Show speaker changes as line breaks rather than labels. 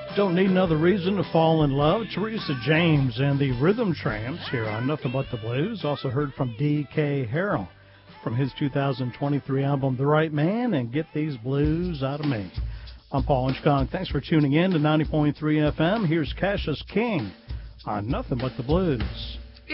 Don't need another reason to fall in love. Teresa James and the Rhythm Tramps here on Nothing But the Blues. Also heard from D.K. Harrell from his 2023 album, The Right Man, and Get These Blues Out of Me. I'm Paul Inchkong. Thanks for tuning in to 90.3 FM. Here's Cassius King on Nothing But the Blues.